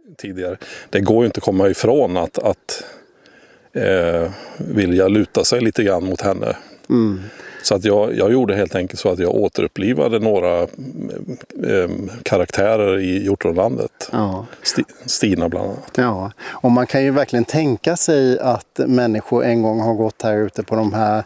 tidigare. Det går ju inte att komma ifrån att vilja luta sig lite grann mot henne. Mm. Så att jag gjorde helt enkelt så att jag återupplivade några karaktärer i Hjortronlandet. Ja. Stina bland annat. Ja, och man kan ju verkligen tänka sig att människor en gång har gått här ute på de här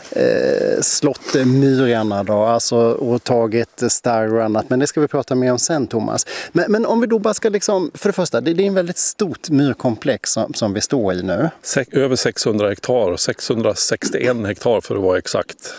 slottmyrarna då, alltså, och tagit starr och annat. Men det ska vi prata mer om sen, Thomas. Men om vi då bara ska liksom, för det första, det är en väldigt stort myrkomplex som vi står i nu. Över 600 hektar, 661 hektar för att vara exakt.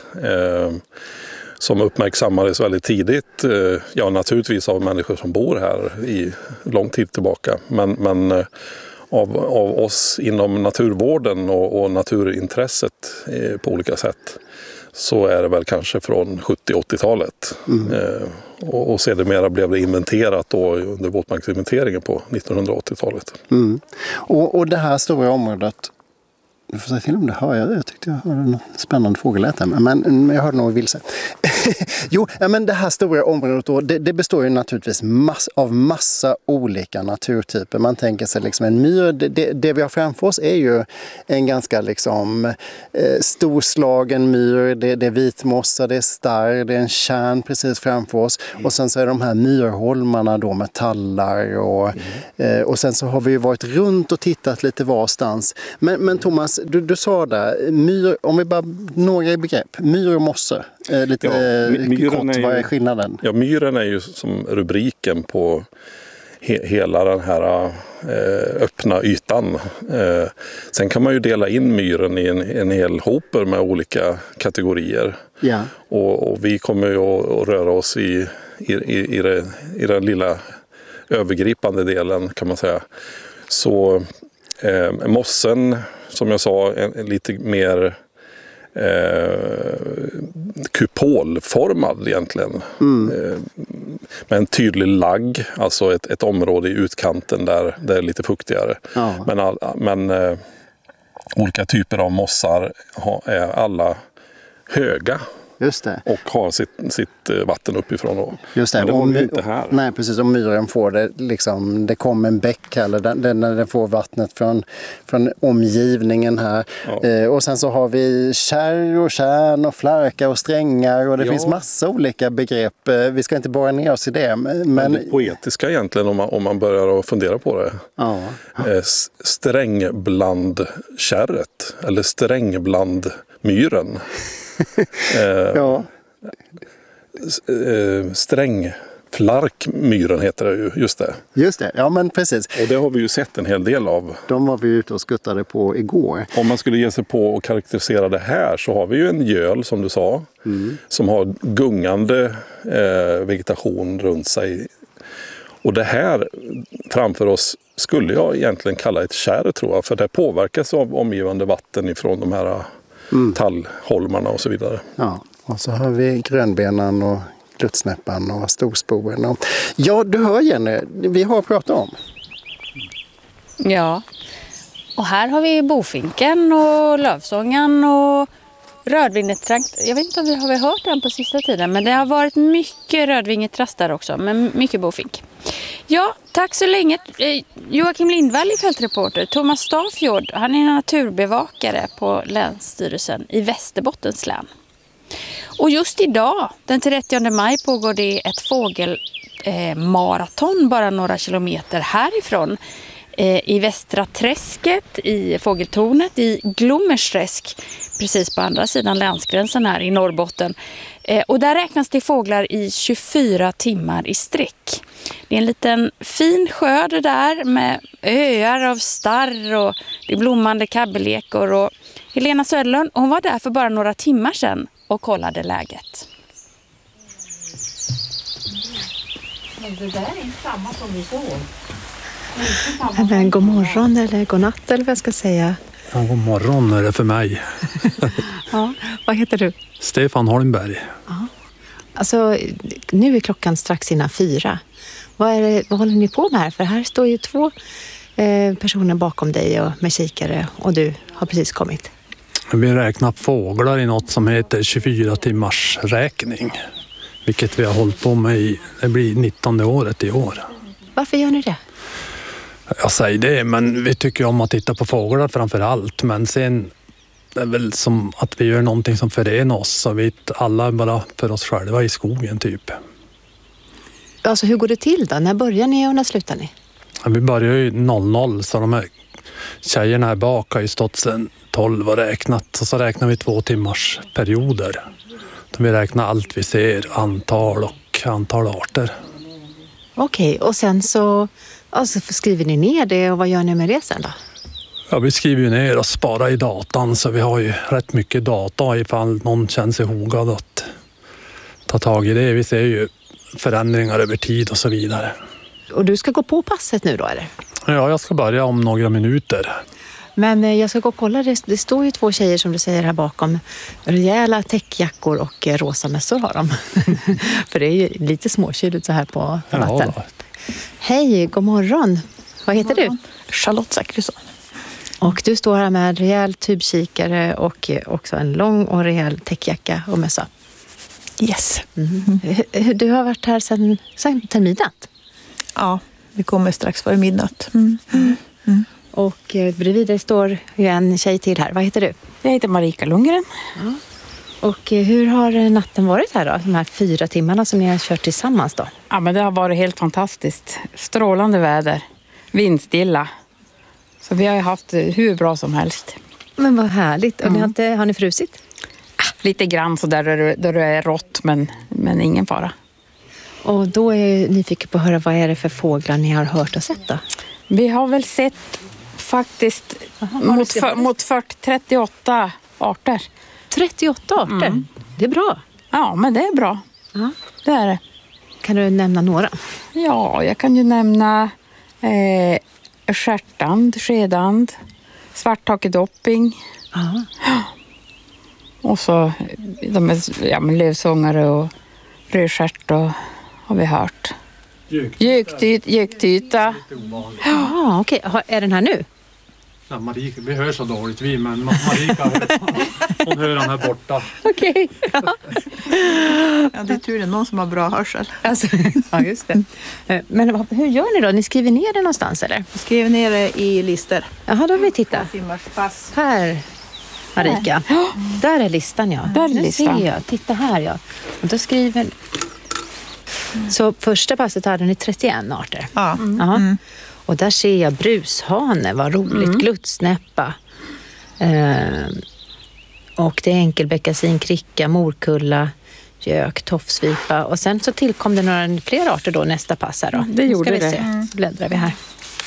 Som uppmärksammades väldigt tidigt, ja naturligtvis av människor som bor här i lång tid tillbaka. Men av oss inom naturvården och naturintresset på olika sätt så är det väl kanske från 70-80-talet. Och sedermera blev det inventerat då under våtmarksinventeringen på 1980-talet. Mm. Och det här stora området, du får säga till om det hör jag tyckte jag hörde något spännande fågelläte, men jag hörde nog vilse. Jo, men det här stora området då, det består ju naturligtvis av massa olika naturtyper. Man tänker sig liksom en myr, det vi har framför oss är ju en ganska liksom storslagen myr, det är vitmossa, det är starr, det är en kärn precis framför oss. Och sen så är de här myrholmarna då med tallar och sen så har vi ju varit runt och tittat lite varstans. Men Thomas, du sa där, myr, om vi bara några begrepp, myr och mosse, lite kort, vad är skillnaden? Ja, myren är ju som rubriken på hela den här öppna ytan. Sen kan man ju dela in myren i en hel hoper med olika kategorier. Ja. Och vi kommer ju att röra oss i den lilla övergripande delen kan man säga. Så mossen, som jag sa, är lite mer kupolformad egentligen. Med en tydlig lagg, alltså ett område i utkanten där det är lite fuktigare. Ja. Men olika typer av mossar är alla höga. Just det. Och har sitt vatten uppifrån då. Just det. Men det har vi inte här. Nej, precis. Om myren får det liksom, det kommer en bäck här, eller när den får vattnet från omgivningen här. Ja. Och sen så har vi kärr och kärn och flärka och strängar och det finns massa olika begrepp. Vi ska inte bara ner oss i det. Men det poetiska egentligen om man börjar att fundera på det. Ja. Strängblandkärret eller strängblandmyren. Ja. Strängflarkmyren heter det ju, just det. Just det, ja men precis. Och det har vi ju sett en hel del av. De var vi ute och skuttade på igår. Om man skulle ge sig på och karaktärisera det här så har vi ju en göl som du sa. Som har gungande vegetation runt sig. Och det här framför oss skulle jag egentligen kalla ett kärr tror jag. För det påverkas av omgivande vatten ifrån de här tallholmarna och så vidare. Ja, och så har vi grönbenan och glutsnäppan och storsporen. Ja, du hör Jenny, vi har pratat om. Ja, och här har vi bofinken och lövsångan och rödvingetrast. Jag vet inte om vi har hört den på sista tiden, men det har varit mycket rödvingetrast där också, men mycket bofink. Ja, tack så länge. Joakim Lindvall är fältreporter. Thomas Stafjord, han är naturbevakare på Länsstyrelsen i Västerbottens län. Och just idag, den 30 maj, pågår det ett fågelmaraton bara några kilometer härifrån. I Västra Träsket, i Fågeltornet, i Glommersträsk, precis på andra sidan länsgränsen här i Norrbotten. Och där räknas det fåglar i 24 timmar i sträck. Det är en liten fin sjö det där med öar av starr och det är blommande kabbelekor. Och Helena Söderlund, hon var där för bara några timmar sedan och kollade läget. Men det där är samma som vi såg. Men god morgon eller god natt eller vad jag ska säga. Ja, god morgon är det för mig. Ja, vad heter du? Stefan Holmberg. Ja. Alltså, nu är klockan strax innan 4. Vad håller ni på med här? För här står ju 2 personer bakom dig och med kikare och du har precis kommit. Vi räknar fåglar i något som heter 24 timmars räkning. Vilket vi har hållit på med det blir 19:e året i år. Varför gör ni det? Jag säger det, men vi tycker om att titta på fåglar framför allt. Men sen är det väl som att vi gör någonting som förenar oss. Så vi alla bara för oss själva i skogen typ. Alltså hur går det till då? När börjar ni och när slutar ni? Ja, vi börjar ju 00, så de här tjejerna här bak har ju stått sedan 12 och räknat. Och så räknar vi 2 timmars perioder. Då vi räknar allt vi ser, antal och antal arter. Okej, och sen så alltså, skriver ni ner det och vad gör ni med det sen då? Ja, vi skriver ju ner och sparar i datan, så vi har ju rätt mycket data ifall någon känner sig hotad att ta tag i det. Vi ser ju förändringar över tid och så vidare. Och du ska gå på passet nu då eller? Ja, jag ska börja om några minuter. Men jag ska gå och kolla, det står ju 2 tjejer som du säger här bakom. Rejäla täckjackor och rosa mössor har de. För det är ju lite småkyligt så här på natten. Ja, hej, god morgon. Vad heter du? Charlotte Zachrisson. Och du står här med rejäl tubkikare och också en lång och rejäl täckjacka och mössa. Yes. Du har varit här sedan midnatt. Ja, vi kommer strax före midnatt. Och bredvid dig står ju en tjej till här. Vad heter du? Jag heter Marika Lundgren. Ja. Och hur har natten varit här då? De här 4 timmarna som ni har kört tillsammans då? Ja, men det har varit helt fantastiskt. Strålande väder. Vindstilla. Så vi har ju haft hur bra som helst. Men vad härligt. Och har ni frusit? Lite grann så där det är rått, men ingen fara. Och då är jag nyfiken på att höra vad är det för fåglar ni har hört och sett då? Vi har väl sett faktiskt mot 38 arter. 38 arter? Det är bra. Ja, men det är bra. Ja. Det är det. Kan du nämna några? Ja, jag kan ju nämna stjärtand, skedand, svarthakedopping. Ja. Och så de är lövsångare och rödstjärt har vi hört. Göktyta. Ja, okej. Är den här nu? Ja, Marika, vi hör så dåligt men Marika hon hör den här borta. Okej. Ja. Ja, det är tur det är någon som har bra hörsel. Alltså, ja, just det. Men hur gör ni då? Ni skriver ner det någonstans eller? Vi skriver ner det i lister. Jaha, då vill vi titta. 2 timmars pass. Här, Marika. Där är listan, ja. Där är Nu listan. ser jag. Titta här, ja. Och då skriver... Så första passet hade ni 31 arter. Ja. Jaha. Och där ser jag brushane, vad roligt, gluttsnäppa. Och det är enkelbeckasin, kricka, morkulla, gök, tofsvipa. Och sen så tillkom det några fler arter då nästa pass här då. Det gjorde Ska vi det. se. Så bläddrar vi här.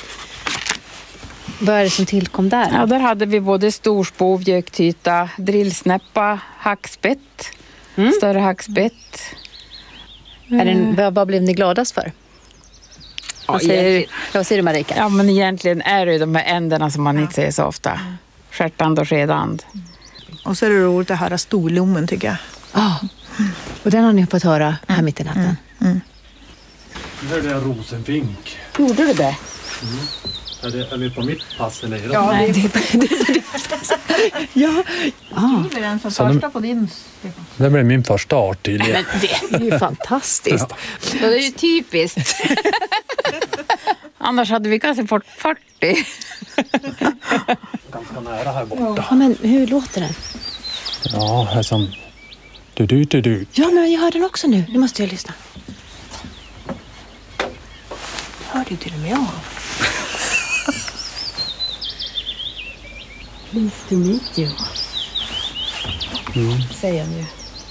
Vad är det som tillkom där? Ja, där hade vi både storspov, göktyta, drillsnäppa, hackspett, större hackspett. Vad blev ni gladast för? Ja, Vad säger du Marika? Ja, men egentligen är det ju de här änderna som man inte ser så ofta. Stjärtand och skedand. Och så är det roligt att höra storlommen tycker jag. Ja. Och den har ni fått höra här mitt i natten. Nu hörde jag rosenfink. Gjorde du det? Är vi på mitt pass eller? Ja, Nej, Ja. skriver den som första på din. Det blev min första art tydligen. Men det är ju fantastiskt. det är ju typiskt. Annars hade vi kanske fått 40. Ganska nära här borta. Ja, men hur låter den? Ja, här som du. Ja, men jag hör den också nu. Nu måste jag lyssna. Hör du till och med jag? Nice to meet you. Säger han ju.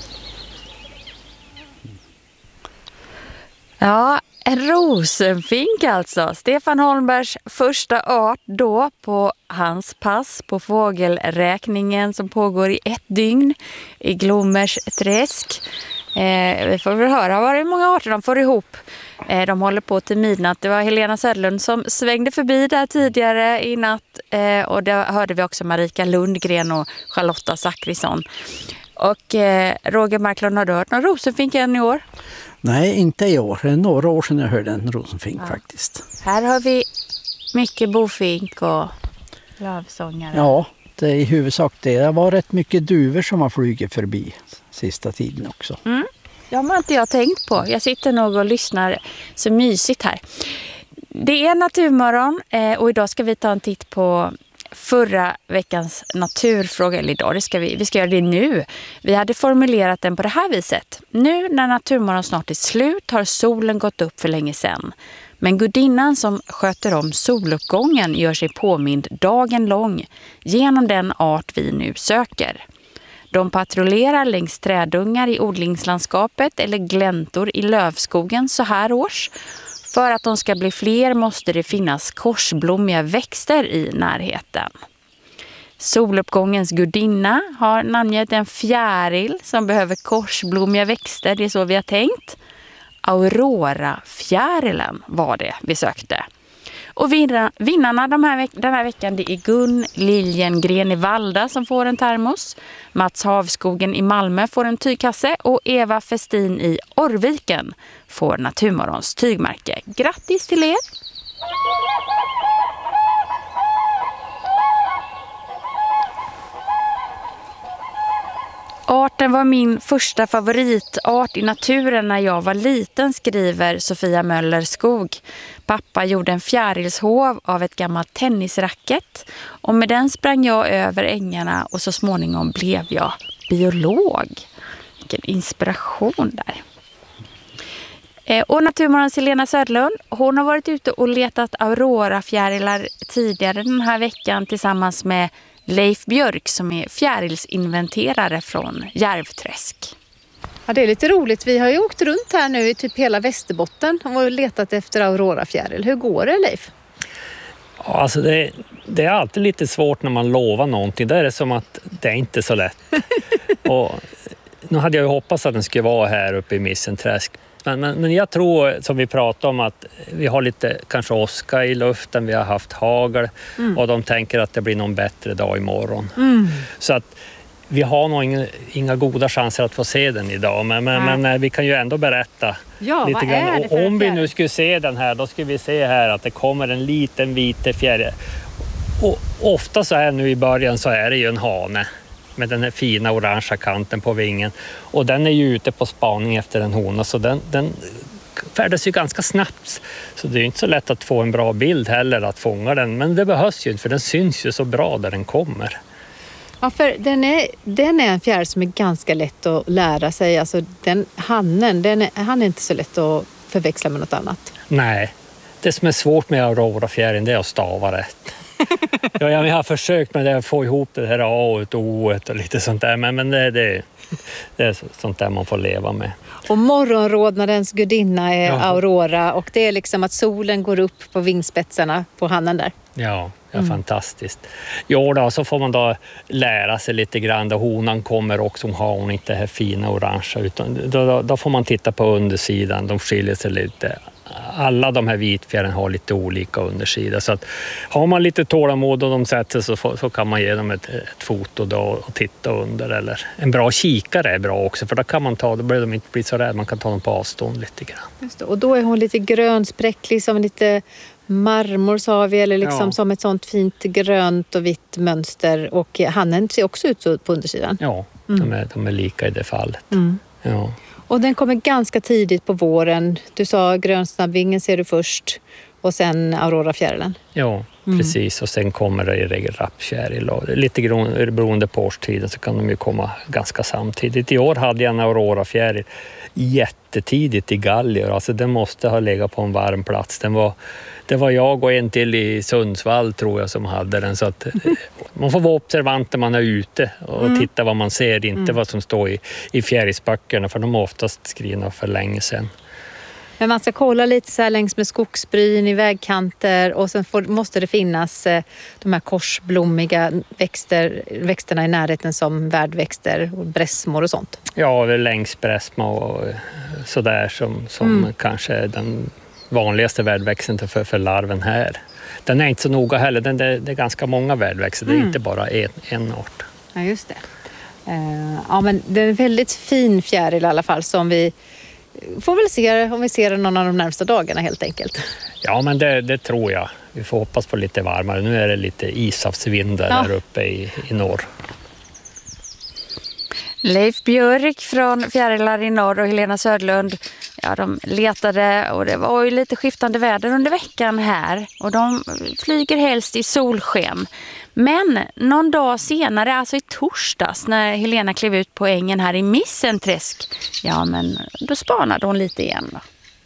Ja, en rosenfink alltså. Stefan Holmbergs första art då på hans pass på fågelräkningen som pågår i 1 dygn i Glommers träsk. Vi får väl höra vad det är många arter de får ihop. De håller på till midnatt. Det var Helena Söderlund som svängde förbi där tidigare i natt. Och där hörde vi också Marika Lundgren och Charlotta Zachrisson. Och Roger Marklund, har du hört någon rosenfink än i år? Nej, inte i år. Det är några år sedan jag hörde en rosenfink faktiskt. Här har vi mycket bofink och lövsångare. Ja, det är i huvudsak det. Det var rätt mycket duvor som har flugit förbi sista tiden också. Ja, men inte jag tänkt på. Jag sitter nog och lyssnar så mysigt här. Det är Naturmorgon och idag ska vi ta en titt på förra veckans naturfråga. Eller idag, vi ska göra det nu. Vi hade formulerat den på det här viset. Nu när Naturmorgon snart är slut har solen gått upp för länge sedan. Men gudinnan som sköter om soluppgången gör sig påmind dagen lång genom den art vi nu söker. De patrullerar längs trädungar i odlingslandskapet eller gläntor i lövskogen så här års. För att de ska bli fler måste det finnas korsblommiga växter i närheten. Soluppgångens gudinna har namngett en fjäril som behöver korsblommiga växter. Det är så vi har tänkt. Aurora-fjärilen var det vi sökte. Och vinnarna den här veckan det är Gun Liljengren i Valda som får en termos. Mats Havskogen i Malmö får en tygkasse och Eva Festin i Orrviken får Naturmorgons tygmärke. Grattis till er! Arten var min första favoritart i naturen när jag var liten, skriver Sofia Möller Skog. Pappa gjorde en fjärilshov av ett gammalt tennisracket och med den sprang jag över ängarna och så småningom blev jag biolog. Vilken inspiration där. Och Naturmorgons Helena Söderlund, hon har varit ute och letat aurorafjärilar tidigare den här veckan tillsammans med Leif Björk som är fjärilsinventerare från Järvträsk. Ja, det är lite roligt. Vi har ju åkt runt här nu i typ hela Västerbotten och letat efter aurorafjäril. Hur går det, Leif? Ja, alltså det är alltid lite svårt när man lovar någonting. Det är det som att det är inte så lätt. Och nu hade jag ju hoppats att den skulle vara här uppe i Missenträsk. Men jag tror, som vi pratade om, att vi har lite kanske åska i luften, vi har haft hagel och de tänker att det blir någon bättre dag imorgon. Så att vi har nog inga goda chanser att få se den idag, men vi kan ju ändå berätta lite grann. Och om vi nu skulle se den här, då skulle vi se här att det kommer en liten vit fjäril. Och ofta så här nu i början så är det ju en hane med den här fina orangea kanten på vingen. Och den är ju ute på spaning efter en hona, så den färdas ju ganska snabbt. Så det är ju inte så lätt att få en bra bild heller att fånga den. Men det behövs ju inte, för den syns ju så bra där den kommer. Ja, för den är en fjäril som är ganska lätt att lära sig. Alltså han är inte så lätt att förväxla med något annat. Nej, det som är svårt med aurorafjärilen det är att stava rätt. Jag har försökt med det att få ihop det här A och O och lite sånt där, men det är sånt där man får leva med. Och morgonrodnadens gudinna är Aurora, och det är liksom att solen går upp på vingspetsarna på hannen där. Ja, fantastiskt. Jo då, så får man då lära sig lite grann. Då honan kommer också, har hon inte det här fina orangea, utan då får man titta på undersidan. De skiljer sig lite. Alla de här vitfjärilen har lite olika undersida, så att har man lite tålamod och de sätter så kan man ge dem ett foto då och titta under, eller en bra kikare är bra också, för då kan man då blir de inte bli så rädd, man kan ta dem på avstånd lite grann. Just det, och då är hon lite grönspräcklig som lite marmor sa vi, eller liksom som ett sånt fint grönt och vitt mönster, och hannen ser också ut så på undersidan. Ja, de är lika i det fallet. Ja. Och den kommer ganska tidigt på våren. Du sa grönsnabbvingen ser du först och sen aurorafjärilen. Ja, precis. Och sen kommer det i regel rappfjäril. Lite beroende på årstiden så kan de ju komma ganska samtidigt. I år hade jag en aurorafjäril jättetidigt i Gallier. Alltså den måste ha legat på en varm plats. Det var jag och en till i Sundsvall tror jag som hade den. Så att man får vara observant när man är ute och titta vad man ser. Inte vad som står i fjärilsböckerna, för de är oftast skrivna för länge sedan. Men man ska kolla lite så här längs med skogsbryn i vägkanter, och sen måste det finnas de här korsblommiga växterna i närheten som värdväxter och bräsmor och sånt. Ja, längs bräsma och sådär som kanske är den vanligaste värdväxten för larven här. Den är inte så noga heller, det är ganska många värdväxter, det är inte bara en art. Ja, just det. Ja, men det är en väldigt fin fjäril i alla fall, som vi får väl se om vi ser den någon av de närmsta dagarna helt enkelt. Ja, men det tror jag. Vi får hoppas på lite varmare. Nu är det lite ishavsvindar där uppe i norr. Leif Björk från Fjärilar i norr och Helena Södlund, ja, de letade och det var ju lite skiftande väder under veckan här och de flyger helst i solsken. Men någon dag senare, alltså i torsdags när Helena klev ut på ängen här i Missenträsk, ja men då spanade hon lite igen då.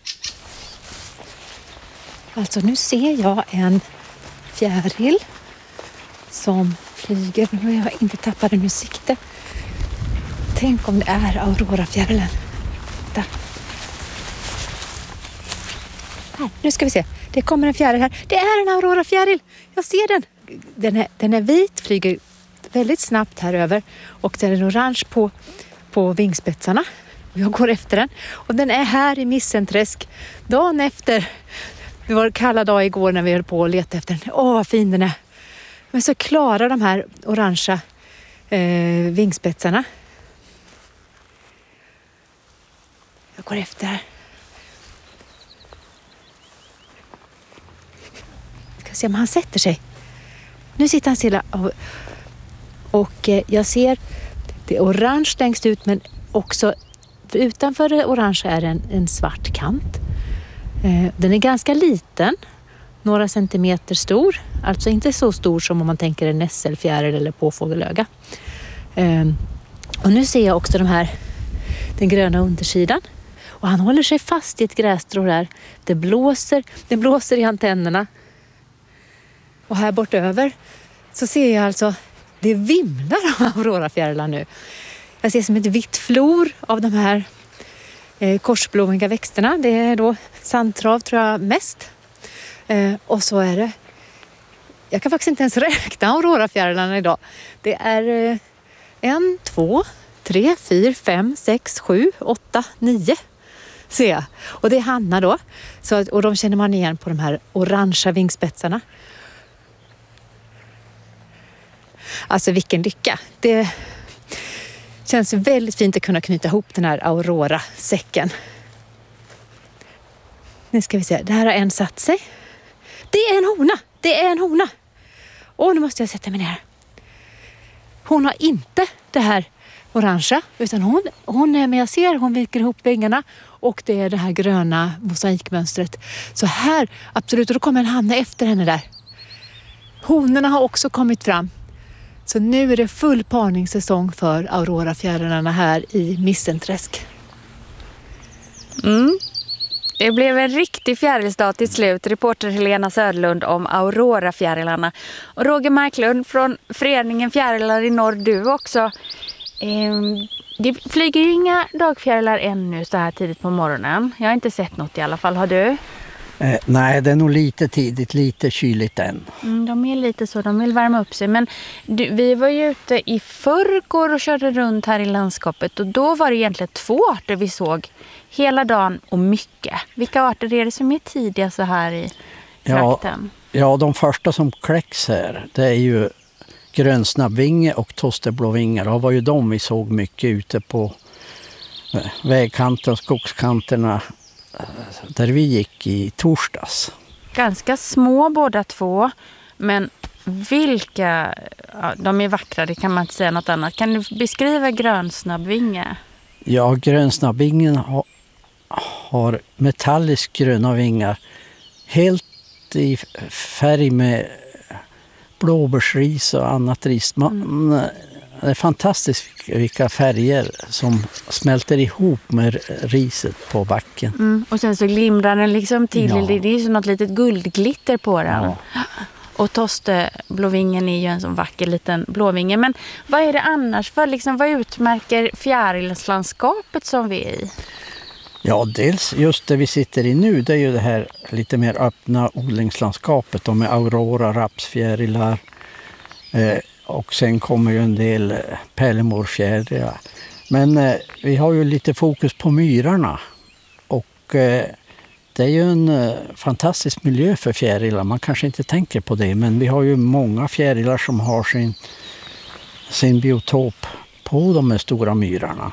Alltså nu ser jag en fjäril som flyger. Nu har jag inte tappat den ur sikte. Tänk om det är aurorafjärilen. Där. Här, nu ska vi se. Det kommer en fjäril här. Det är en aurorafjäril. Jag ser den. Den är vit, flyger väldigt snabbt här över. Och den är orange på vingspetsarna. Jag går efter den. Och den är här i Missenträsk. Dagen efter. Det var en kalla dag igår när vi höll på att leta efter den. Åh, vad fin den är. Men så klara de här orangea vingspetsarna. Jag går efter här. Ska se om han sätter sig. Nu sitter han stilla. Och jag ser det är orange längst ut, men också utanför det orange är en svart kant. Den är ganska liten. Några centimeter stor. Alltså inte så stor som om man tänker en nässelfjäril eller påfågelöga. Och nu ser jag också den gröna undersidan. Och han håller sig fast i ett grässtrå där. Det blåser i antennerna. Och här bortöver så ser jag alltså, det vimlar av aurorafjärilar nu. Jag ser som ett vitt flor av de här korsblommiga växterna. Det är då sandtrav tror jag mest. Och så är det, jag kan faktiskt inte ens räkna aurorafjärilarna idag. Det är 1, 2, 3, 4, 5, 6, 7, 8, 9 ser jag. Och det är hannar då. Och de känner man igen på de här orangea vingspetsarna. Alltså vilken lycka. Det känns väldigt fint att kunna knyta ihop den här aurora-säcken. Nu ska vi se. Det här har en satt sig. Det är en hona. Och nu måste jag sätta mig ner. Hon har inte det här orangea, utan hon är med, jag ser, hon viker ihop vingarna och det är det här gröna mosaikmönstret. Så här, absolut, och då kommer en hanne efter henne där. Honorna har också kommit fram. Så nu är det full parningssäsong för aurorafjärilarna här i Missenträsk. Det blev en riktig fjärilsdag till slut. Reporter Helena Södlund om aurorafjärilarna. Och Roger Marklund från föreningen Fjärilar i norr, du också. Det flyger ju inga dagfjärilar ännu så här tidigt på morgonen. Jag har inte sett något i alla fall. Har du? Nej, det är nog lite tidigt, lite kyligt än. De är lite så, de vill värma upp sig. Men vi var ju ute i förrgår och körde runt här i landskapet. Och då var det egentligen 2 arter vi såg hela dagen och mycket. Vilka arter är det som är tidiga så här i trakten? Ja, de första som kläcks här, det är ju grönsnabbvinge och tosterblåvingar. Det var ju de vi såg mycket ute på vägkanter och skogskanterna där vi gick i torsdags. Ganska små båda två, men vilka, de är vackra, det kan man inte säga något annat. Kan du beskriva grönsnabbvinge? Ja, grönsnabbvingen har metallisk gröna vingar. Helt i färg med blåbärsris och annat ris. Det är fantastiskt vilka färger som smälter ihop med riset på backen. Och sen så glimrar den liksom till. Ja. Det är ju så något litet guldglitter på den. Ja. Och tosterblåvingen är ju en sån vacker liten blåvinge. Men vad är det annars för, liksom, vad utmärker fjärilslandskapet som vi är i? Ja, dels just det vi sitter i nu, det är ju det här lite mer öppna odlingslandskapet med aurora, rapsfjärilar och sen kommer ju en del pärlemorfjärilar. Men vi har ju lite fokus på myrarna och det är ju en fantastisk miljö för fjärilar. Man kanske inte tänker på det, men vi har ju många fjärilar som har sin biotop på de här stora myrarna.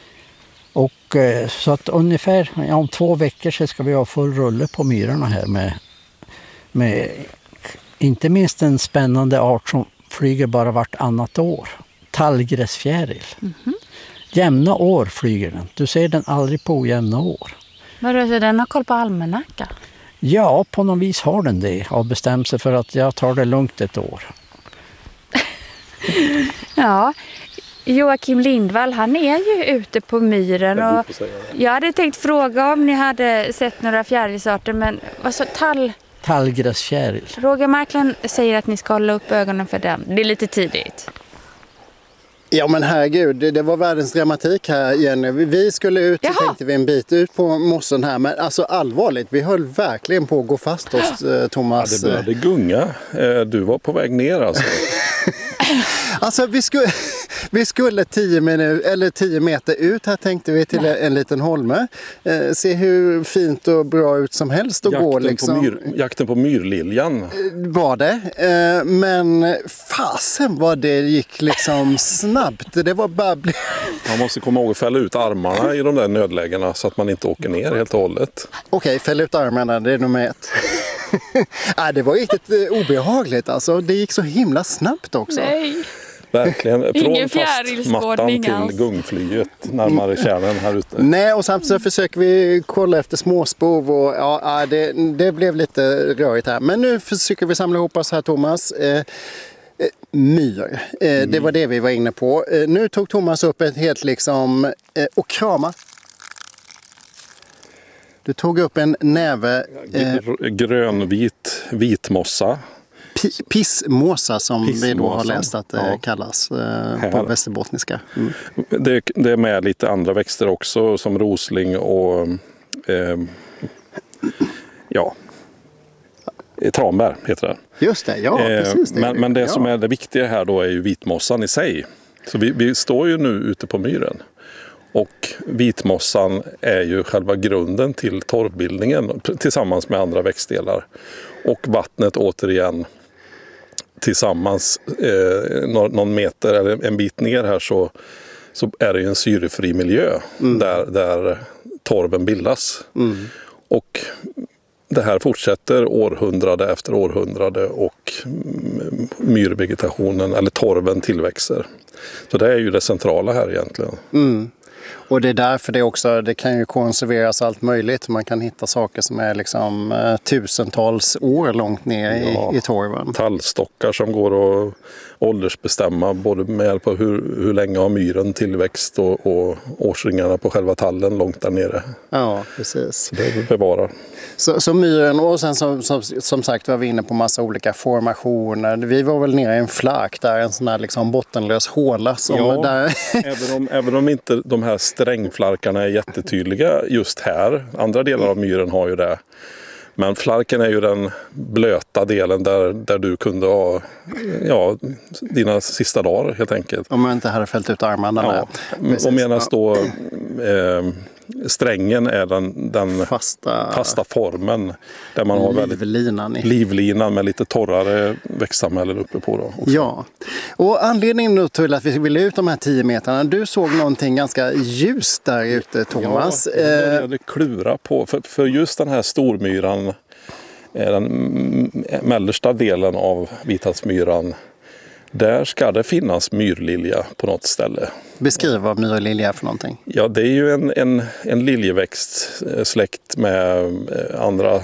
Och så att ungefär om 2 veckor så ska vi ha full rulle på myrarna här med inte minst en spännande art som flyger bara vartannat år. Tallgräsfjäril. Jämna år flyger den. Du ser den aldrig på ojämna år. Men så den har koll på almanacka? Ja, på något vis har den det. Har bestämt sig för att jag tar det lugnt ett år. Ja, Joakim Lindvall, han är ju ute på myren. Och jag hade tänkt fråga om ni hade sett några fjärilsarter, men vad så Tallgräsfjäril. Roger Marklund säger att ni ska hålla upp ögonen för den. Det är lite tidigt. Ja men herregud, det var världens dramatik här, Jenny. Vi skulle ut, tänkte vi, en bit ut på mossen här. Men alltså allvarligt, vi höll verkligen på att gå fast oss, Thomas. Ja, det började gunga. Du var på väg ner alltså. Alltså vi skulle 10 meter ut här, tänkte vi, till en liten holme. Se hur fint och bra ut som helst att gå liksom. Jakten på myrliljan. Var det. Men fasen vad det gick liksom snabbt. Det var bara... Man måste komma ihåg att fälla ut armarna i de där nödlägena så att man inte åker ner helt och hållet. Okej, fälla ut armarna, det är nummer 1. Det var riktigt obehagligt alltså. Det gick så himla snabbt också. Nej. Verkligen. Ingen Från fastmattan till gungflyget närmare kärnan här ute. Nej, och samtidigt så försöker vi kolla efter småspov och det blev lite rörigt här. Men nu försöker vi samla ihop oss här, Thomas. Myr. Det var det vi var inne på. Nu tog Thomas upp ett helt liksom och krama. Du tog upp en näve... Grönvit vitmossa. Pissmåsa som vi då har läst att det kallas på västerbottniska. Mm. Det är med lite andra växter också som rosling och tranbär heter det. Just det, ja precis. Men det som är det viktiga här då är ju vitmossan i sig. Så vi står ju nu ute på myren. Och vitmossan är ju själva grunden till torvbildningen tillsammans med andra växtdelar. Och vattnet återigen tillsammans någon meter eller en bit ner här så är det ju en syrefri miljö där torven bildas. Mm. Och det här fortsätter århundrade efter århundrade och myrvegetationen eller torven tillväxer. Så det är ju det centrala här egentligen. Mm. Och det är därför det kan ju konserveras allt möjligt. Man kan hitta saker som är liksom tusentals år långt ner i torven. Tallstockar som går att åldersbestämma både med hjälp av hur länge har myren tillväxt och årsringarna på själva tallen långt där nere. Ja, precis. Så det bevarar. Så myren, och sen som sagt var vi inne på massa olika formationer. Vi var väl nere i en flak där, en sån här liksom bottenlös håla. Även om inte de här strängflarkarna är jättetydliga just här. Andra delar av myren har ju det. Men flarken är ju den blöta delen där du kunde ha dina sista dagar helt enkelt. Om man inte hade fällt ut armarna där. Och medan då strängen är den fasta formen där man har livlinan med lite torrare växtsamhällen uppe på. Då också. Ja, och anledningen till att vi ville ut de här 10 meterna, du såg någonting ganska ljust där ute, Thomas. Ja, jag började klura på, för just den här stormyran, den mellersta delen av Vithavsmyran, där ska det finnas myrlilja på något ställe. Beskriv vad myrlilja är för någonting. Ja, det är ju en liljeväxtsläkt med andra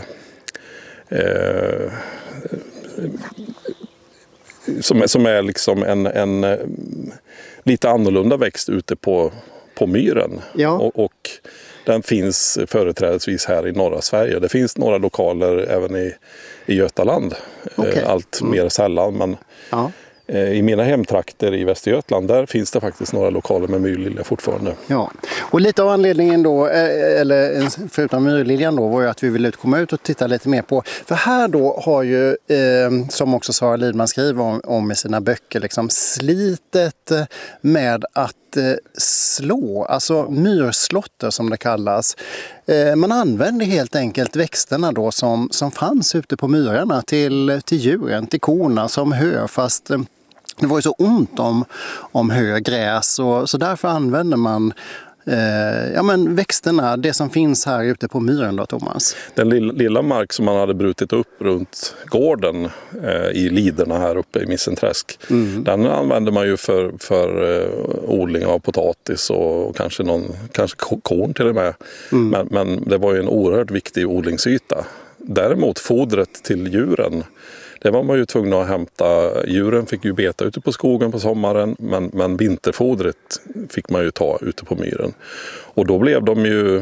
som är liksom en lite annorlunda växt ute på myren. Ja. Och den finns företrädesvis här i norra Sverige. Det finns några lokaler även i Götaland. Okay. Allt mer sällan, men i mina hemtrakter i Västergötland, där finns det faktiskt några lokaler med myrlilja fortfarande. Ja, och lite av anledningen då, eller förutom myrliljan då, var ju att vi ville komma ut och titta lite mer på. För här då har ju, som också Sara Lidman skriver om i sina böcker, liksom slitet med att slå, alltså myrslotter som det kallas. Man använde helt enkelt växterna då som fanns ute på myrarna till djuren, till korna som hö, fast det var ju så ont om hö, gräs, och så därför använde man växterna, det som finns här ute på myren då, Thomas? Den lilla mark som man hade brutit upp runt gården i Liderna här uppe i Missenträsk, den använder man ju för odling av potatis och kanske korn till och med. Men det var ju en oerhört viktig odlingsyta. Däremot fodret till djuren, det var man ju tvungen att hämta. Djuren fick ju beta ute på skogen på sommaren, men vinterfodret fick man ju ta ute på myren. Och då blev de ju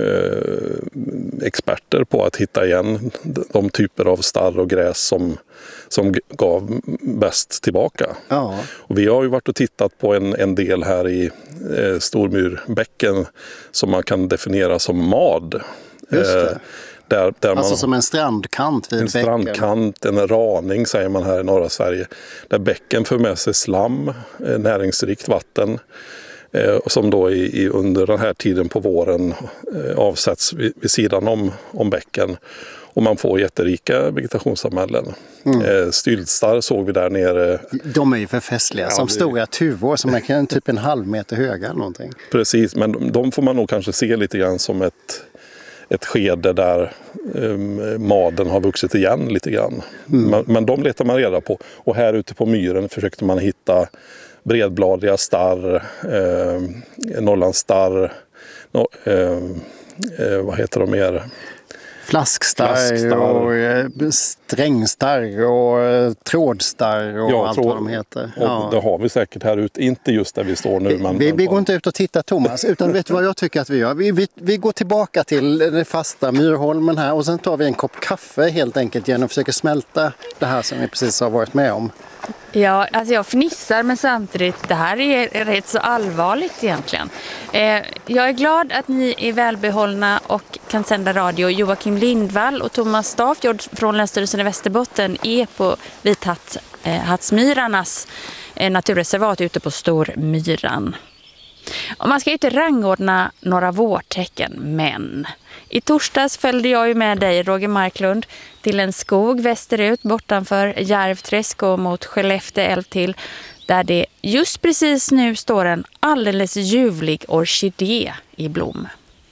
experter på att hitta igen de typer av starr och gräs som gav bäst tillbaka. Ja. Och vi har ju varit och tittat på en del här i Stormyrbäcken som man kan definiera som mad. Just det. Där alltså som en strandkant vid bäcken. En strandkant, en raning säger man här i norra Sverige. Där bäcken för med sig slam, näringsrikt vatten. Som då under den här tiden på våren avsätts vid sidan om bäcken. Och man får jätterika vegetationssamhällen. Styltstar såg vi där nere. De är ju för festliga, som stora tuvor som är typ en halv meter höga eller någonting. Precis, men de får man nog kanske se lite grann som ett skede där maden har vuxit igen lite grann. Men de letar man reda på. Och här ute på myren försökte man hitta bredbladiga starr, Norrlandsstarr, vad heter de mer? Flaskstarr och strängstarr och trådstarr och allt vad de heter. Och det har vi säkert här ute, inte just där vi står nu. Men vi går inte ut och tittar, Thomas, utan vet du vad jag tycker att vi gör? Vi går tillbaka till den fasta Myrholmen här och sen tar vi en kopp kaffe helt enkelt igen och försöker smälta det här som vi precis har varit med om. Ja, alltså jag fnissar men samtidigt, det här är rätt så allvarligt egentligen. Jag är glad att ni är välbehållna och kan sända radio. Joakim Lindvall och Thomas Stafjord från Länsstyrelsen i Västerbotten är på Vithattsmyrarnas naturreservat ute på Stormyran. Och man ska ju inte rangordna några vårtecken, men i torsdags följde jag ju med dig, Roger Marklund, till en skog västerut bortanför Järvträsk och mot Skellefteå älv till, där det just precis nu står en alldeles ljuvlig orkidé i blom.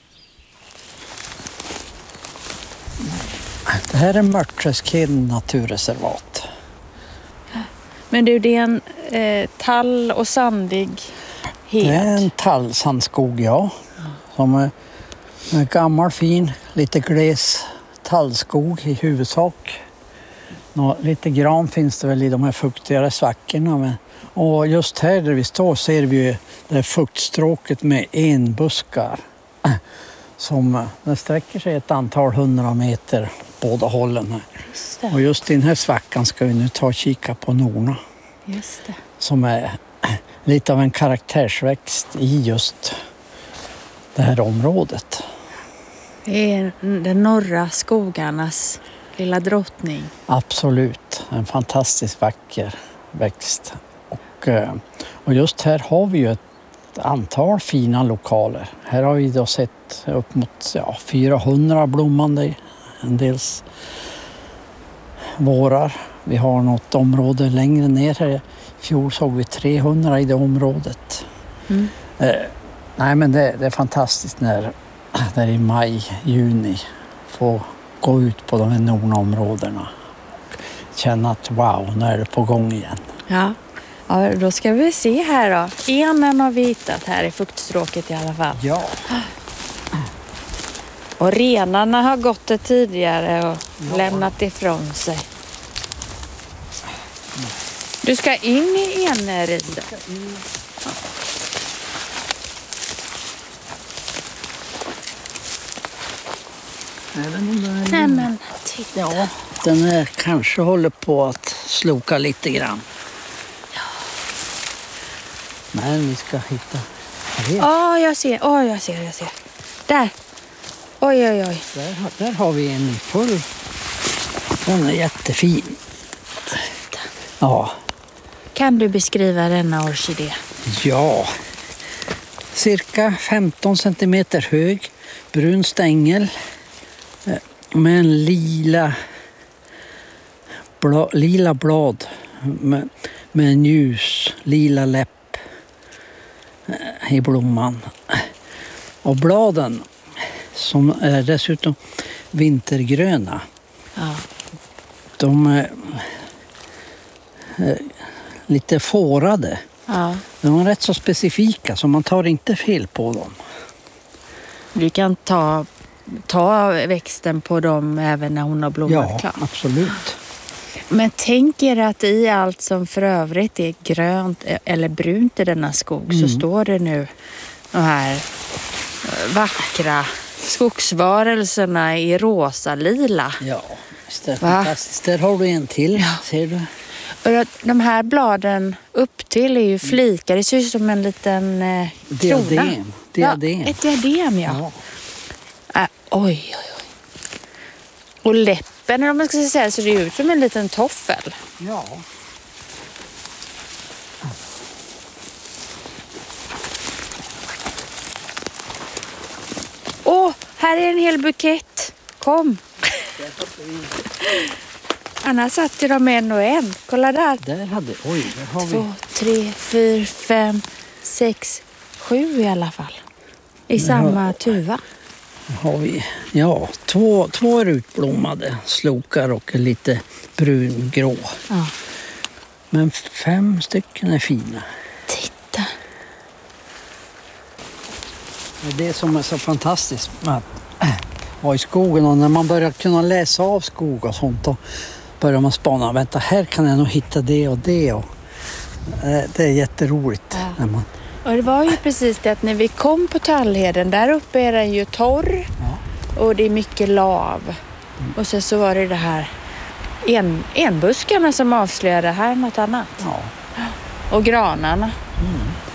Det här är Mörträskheden naturreservat. Men du, det är en tall- och sandig hed. Det är en tallsandskog, ja. Som är gammal, fin, lite gles tallskog i huvudsak. Lite gran finns det väl i de här fuktigare svackorna. Och just här där vi står ser vi ju det här fuktstråket med enbuskar. Den sträcker sig ett antal 100 meter båda hållen här. Och just i den här svackan ska vi nu ta och kika på Norna. Just det. Som är lite av en karaktärsväxt i just det här området. Det är den norra skogarnas lilla drottning. Absolut, en fantastiskt vacker växt. Och just här har vi ju ett antal fina lokaler. Här har vi då sett upp mot 400 blommande, en del vårar. Vi har något område längre ner här. I fjol såg vi 300 i det området. Nej, men det är fantastiskt när i maj, juni får gå ut på de här Norna-områdena och känna att wow, nu är det på gång igen. Ja, då ska vi se här då. Enen har vi hittat här i fuktstråket i alla fall. Ja. Och renarna har gått det tidigare och lämnat ifrån sig. Du ska in i enriset. Nej men titta. Ja, den här kanske håller på att sloka lite grann. Ja. Men vi ska hitta. Jag ser. Där. Oj. Där har vi en full. Den är jättefin. Ja. Kan du beskriva denna orkidé? Ja. Cirka 15 centimeter hög. Brun stängel. Med en lila blad med en ljus lila läpp i blomman. Och bladen som är dessutom vintergröna. Ja. De är lite fårade. Ja. De är rätt så specifika så man tar inte fel på dem. Du kan ta växten på dem även när hon har blommat klart. Ja, absolut. Men tänk er att i allt som för övrigt är grönt eller brunt i denna skog så står det nu de här vackra skogsvarelserna i rosa-lila. Ja, det är fantastiskt. Där har du en till, ser du? Och de här bladen upp till är ju flikar. Det ser ut som en liten krona. Diadem. Ja, ett diadem, ja. Oj. Och läppen, om man ska säga, så det ut som en liten toffel. Ja. Här är en hel bukett. Kom. Annars satt ju de en och en. Kolla där. Där har vi. 2, 3, 4, 5, 6, 7 i alla fall. I samma tuva. Har vi, två är utblommade, slokar och lite brungrå. Ja. Men 5 stycken är fina. Titta. Det som är så fantastiskt med att vara i skogen och när man börjar kunna läsa av skog och sånt, då börjar man spana. Vänta, här kan jag nog hitta det och det. Och det är jätteroligt. Ja. När man... Och det var ju precis det att när vi kom på Tallheden, där uppe är den ju torr och det är mycket lav. Och sen så var det här enbuskarna som avslöjade här något annat. Ja. Och granarna.